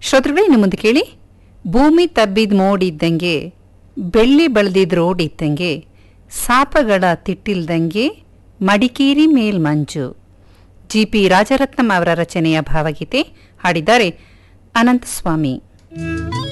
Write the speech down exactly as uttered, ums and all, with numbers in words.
ಶ್ರೋತೃಗಳೇ, ಇನ್ನು ಮುಂದೆ ಕೇಳಿ. ಭೂಮಿ ತಬ್ಬಿದ್ ಮೋಡಿದ್ದಂಗೆ, ಬೆಳ್ಳಿ ಬಳದಿದ್ ರೋಡಿದ್ದಂಗೆ, ಸಾಪಗಳ ತಿಟ್ಟಿಲ್ದಂಗೆ, ಮಡಿಕೇರಿ ಮೇಲ್ಮಂಜು. ಜಿ ಪಿ ರಾಜರತ್ನಂ ಅವರ ರಚನೆಯ ಭಾವಗೀತೆ. ಹಾಡಿದ್ದಾರೆ ಅನಂತಸ್ವಾಮಿ.